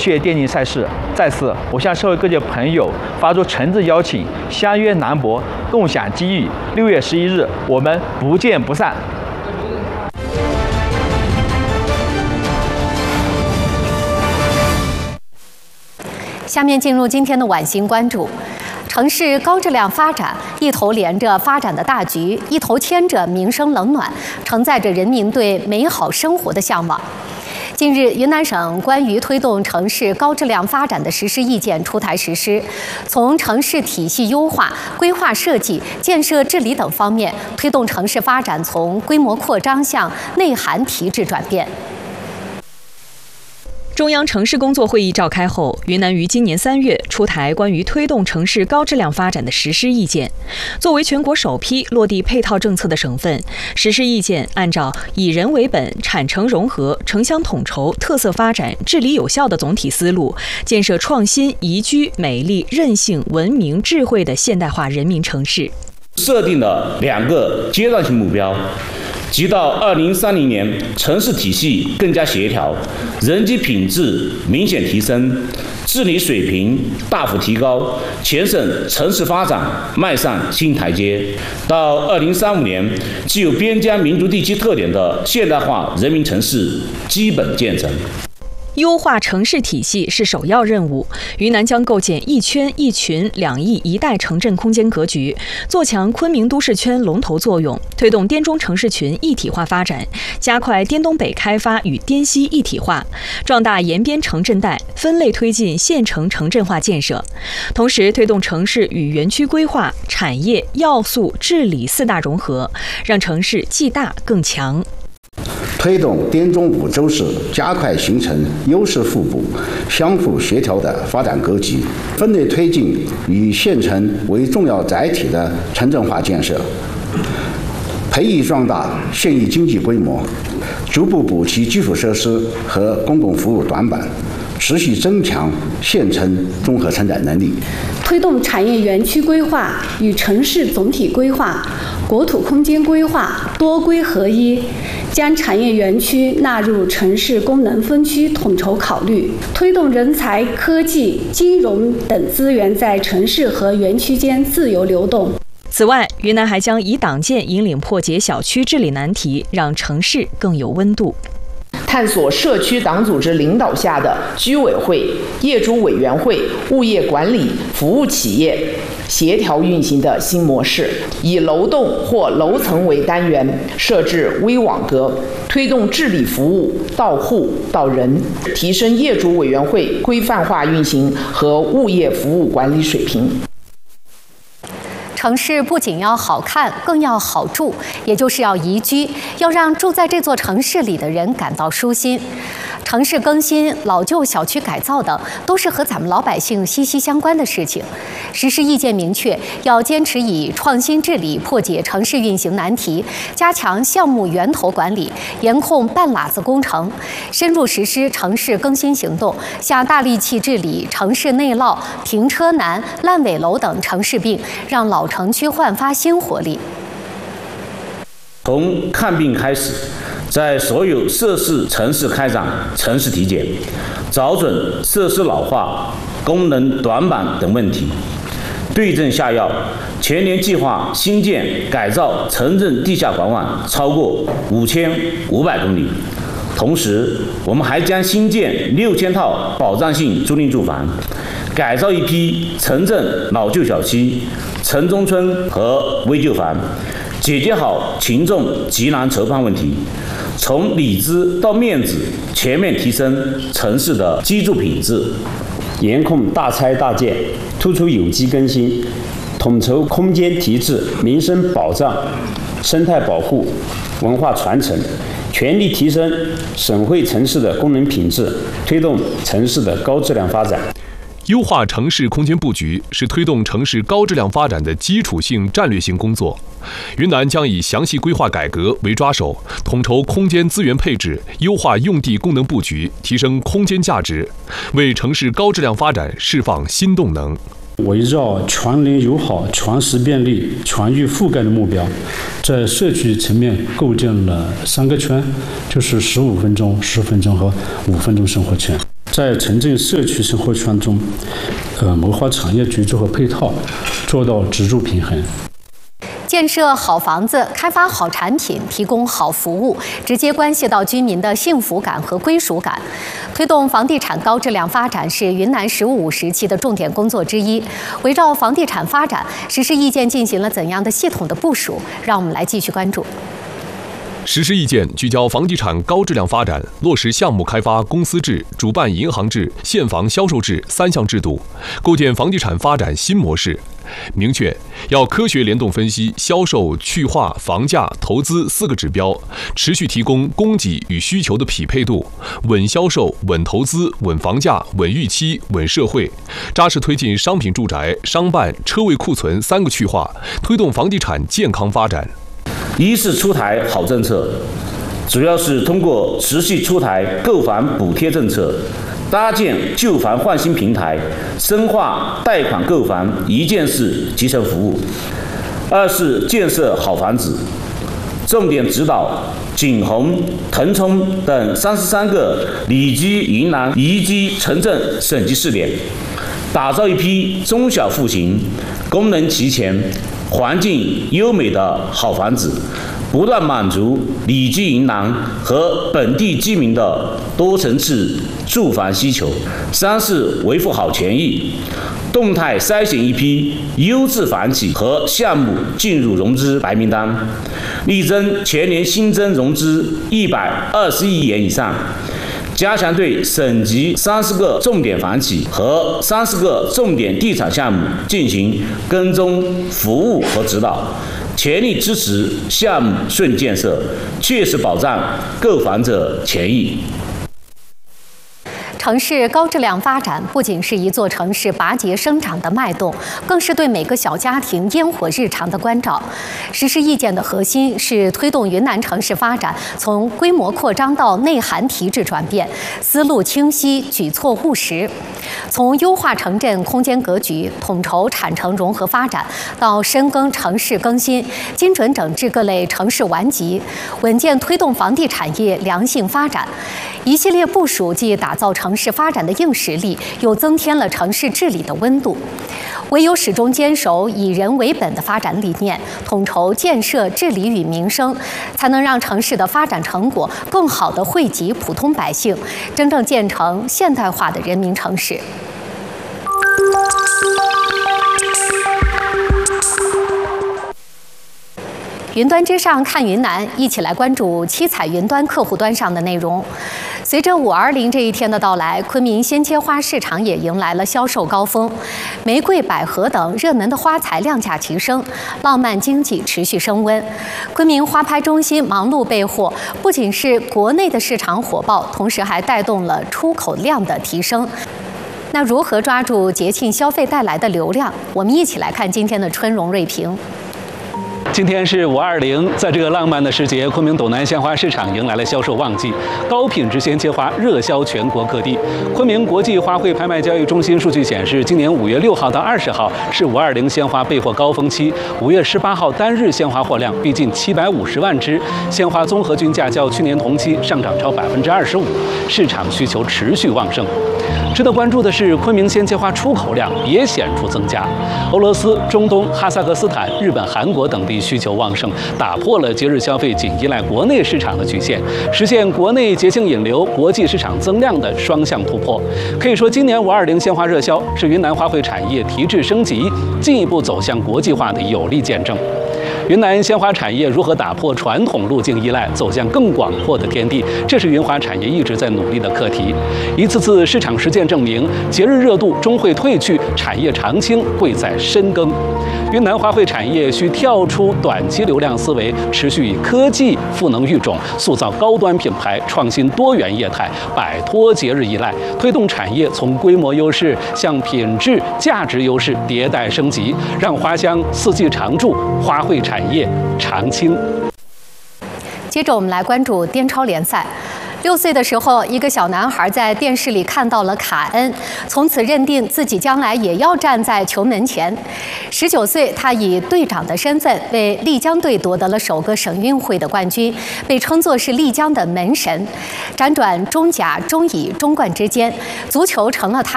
届电竞赛事，在此，我向社会各界朋友发出诚挚邀请，相约南博，共享机遇。6月11日，我们不见不散。 下面进入今天的晚星关注。城市高质量发展，一头连着发展的大局，一头牵着民生冷暖，承载着人民对美好生活的向往。近日，云南省关于推动城市高质量发展的实施意见出台实施，从城市体系优化、规划设计、建设治理等方面，推动城市发展从规模扩张向内涵提质转变。 中央城市工作会议召开后，云南于今年3月出台关于推动城市高质量发展的实施意见。作为全国首批落地配套政策的省份，实施意见按照以人为本、产城融合、城乡统筹、特色发展、治理有效的总体思路，建设创新、宜居、美丽、韧性、文明、智慧的现代化人民城市。 设定了2个阶段性目标。即到2030年，城市体系更加协调，人机品质明显提升，治理水平大幅提高，全省城市发展迈上新台阶。到2035年，具有边疆民族地区特点的现代化人民城市基本建成。 优化城市体系是首要任务。云南将构建一圈一群2亿1代城镇空间格局，做强昆明都市圈龙头作用，推动滇中城市群一体化发展，加快滇东北开发与滇西一体化，壮大沿边城镇带，分类推进县城城镇化建设。同时，推动城市与园区规划、产业、要素、治理4大融合，让城市既大更强。 推动滇中5州市加快形成优势互补、相互协调的发展格局，分类推进以县城为重要载体的城镇化建设，培育壮大县域经济规模，逐步补齐基础设施和公共服务短板，持续增强县城综合承载能力。 推动产业园区规划与城市总体规划、国土空间规划多规合一，将产业园区纳入城市功能分区统筹考虑，推动人才、科技、金融等资源在城市和园区间自由流动。 此外，云南还将以党建引领破解小区治理难题，让城市更有温度。 探索社区党组织领导下的居委会、业主委员会、物业管理服务企业协调运行的新模式，以楼栋或楼层为单元，设置微网格，推动治理服务到户到人，提升业主委员会规范化运行和物业服务管理水平。 城市不仅要好看，更要好住，也就是要宜居，要让住在这座城市里的人感到舒心。城市更新、老旧小区改造等，都是和咱们老百姓息息相关的事情。实施意见明确，要坚持以创新治理破解城市运行难题，加强项目源头管理，严控半拉子工程，深入实施城市更新行动，下大力气治理城市内涝、停车难、烂尾楼等城市病，让老城区焕发新活力。 从看病开始，在所有涉事城市开展城市体检，找准设施老化、功能短板等问题，对症下药，全年计划新建改造城镇地下管网超过5500公里。同时，我们还将新建6000套保障性租赁住房，改造一批城镇老旧小区、城中村和危旧房，解决好群众急难愁盼问题，从里资到面子，全面提升城市的居住品质。 严控大拆大建，突出有机更新，统筹空间提质、民生保障、生态保护、文化传承，全力提升省会城市的功能品质，推动城市的高质量发展。 优化城市空间布局是推动城市高质量发展的基础性战略性工作。云南将以详细规划改革为抓手，统筹空间资源配置，优化用地功能布局，提升空间价值，为城市高质量发展释放新动能。 围绕全邻友好、全时便利、全域覆盖的目标，在社区层面构建了3个圈，就是15分钟、10分钟和5分钟生活圈。 在城镇社区生活圈中，谋划产业居住和配套，做到支柱平衡。 建设好房子、开发好产品、提供好服务，直接关系到居民的幸福感和归属感。推动房地产高质量发展是云南“十五五”时期的重点工作之一。围绕房地产发展，实施意见进行了怎样的系统的部署？让我们来继续关注。 实施意见聚焦房地产高质量发展，落实项目开发公司制、主办银行制、现房销售制3项制度，构建房地产发展新模式。明确要科学联动分析销售、去化、房价、投资4个指标，持续提供供给与需求的匹配度，稳销售、稳投资、稳房价、稳预期、稳社会，扎实推进商品住宅、商办、车位库存3个去化，推动房地产健康发展。 一是出台好政策，主要是通过持续出台购房补贴政策，搭建旧房换新平台，深化贷款购房一件式集成服务。二是建设好房子，重点指导景洪、腾冲等33个里居云南宜居城镇省级试点，打造一批中小户型、功能齐全、环境优美的好房子，不断满足里居云南和本地居民的多层次住房需求。三是维护好权益，动态筛选一批优质房企和项目进入融资白名单，力争全年新增融资120亿元以上。加强对省级30个重点房企和30个重点地产项目进行跟踪服务和指导，全力支持项目顺建设，切实保障购房者权益。 城市高质量发展不仅是一座城市拔节生长的脉动，更是对每个小家庭烟火日常的关照。实施意见的核心是推动云南城市发展从规模扩张到内涵提质转变，思路清晰，举措务实。从优化城镇空间格局、统筹产城融合发展，到深耕城市更新，精准整治各类城市顽疾，稳健推动房地产业良性发展。一系列部署既打造城市发展的硬实力，又增添了城市治理的温度。唯有始终坚守以人为本的发展理念，统筹建设、治理与民生，才能让城市的发展成果更好地惠及普通百姓，真正建成现代化的人民城市。云端之上看云南，一起来关注七彩云端客户端上的内容。随着520这一天的到来，昆明鲜切花市场也迎来了销售高峰，玫瑰、百合等热门的花材量价齐升，浪漫经济持续升温。昆明花拍中心忙碌备货，不仅是国内的市场火爆，同时还带动了出口量的提升。那如何抓住节庆消费带来的流量？我们一起来看今天的春荣锐评。 今天是520，在这个浪漫的时节，昆明斗南鲜花市场迎来了销售旺季，高品质鲜切花热销全国各地。昆明国际花卉拍卖交易中心数据显示，今年5月6号到20号是520鲜花备货高峰期，5月18号单日鲜花货量逼近750万只，鲜花综合均价较去年同期上涨超25%，市场需求持续旺盛。值得关注的是，昆明鲜切花出口量也显著增加。俄罗斯、中东、哈萨克斯坦、日本、韩国等地需求旺盛，打破了节日消费仅依赖国内市场的局限，实现国内节庆引流、国际市场增量的双向突破。可以说，今年520鲜花热销是云南花卉产业提质升级、进一步走向国际化的有力见证。云南鲜花产业如何打破传统路径依赖，走向更广阔的天地，这是云花产业一直在努力的课题。一次次市场实践证明，节日热度终会退去，产业长青贵在深耕。云南花卉产业需跳出短期流量思维，持续以科技赋能育种，塑造高端品牌，创新多元业态，摆脱节日依赖，推动产业从规模优势向品质、价值优势迭代升级，让花香四季常驻，花卉产业长青。 接着我们来关注滇超联赛。 6岁的时候，一个小男孩在电视里看到了卡恩，从此认定自己将来也要站在球门前。19岁，他以队长的身份为丽江队夺得了首个省运会的冠军，被称作是丽江的门神。辗转中甲、中乙、中冠之间，足球成了他